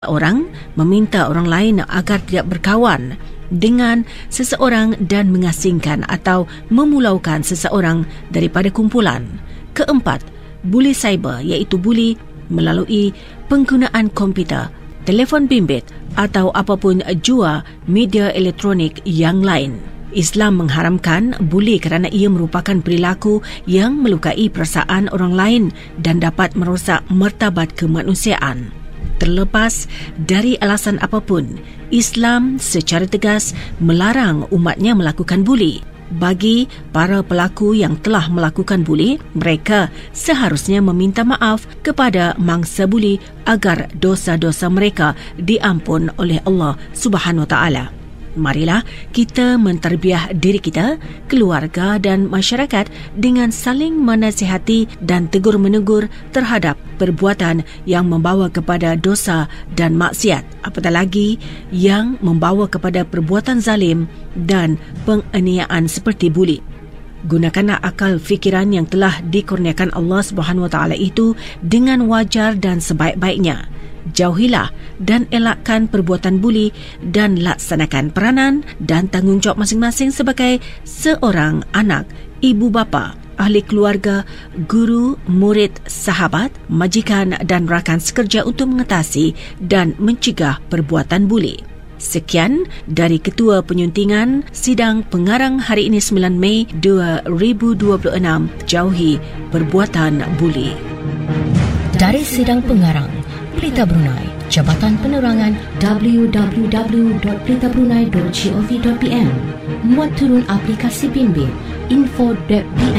Orang meminta orang lain agar tidak berkawan dengan seseorang dan mengasingkan atau memulaukan seseorang daripada kumpulan. Keempat, buli cyber, iaitu buli melalui penggunaan komputer, telefon bimbit atau apapun jua media elektronik yang lain. Islam mengharamkan buli kerana ia merupakan perilaku yang melukai perasaan orang lain dan dapat merosak martabat kemanusiaan. Terlepas dari alasan apapun, Islam secara tegas melarang umatnya melakukan buli. Bagi para pelaku yang telah melakukan buli, mereka seharusnya meminta maaf kepada mangsa buli agar dosa-dosa mereka diampun oleh Allah Subhanahu Wa Taala. Marilah kita mentarbiah diri kita, keluarga dan masyarakat dengan saling menasihati dan tegur-menegur terhadap perbuatan yang membawa kepada dosa dan maksiat, apatah lagi yang membawa kepada perbuatan zalim dan penganiayaan seperti buli. Gunakanlah akal fikiran yang telah dikurniakan Allah Subhanahu Wa Taala itu dengan wajar dan sebaik-baiknya. Jauhilah dan elakkan perbuatan buli dan laksanakan peranan dan tanggungjawab masing-masing sebagai seorang anak, ibu bapa, ahli keluarga, guru, murid, sahabat, majikan dan rakan sekerja untuk mengatasi dan mencegah perbuatan buli. Sekian dari Ketua Penyuntingan Sidang Pengarang hari ini 9 Mei 2026, jauhi perbuatan buli. Dari Sidang Pengarang Pelita Brunei, Jabatan Penerangan www.pelitabrunei.gov.pm. Muat turun aplikasi bimbit info.pm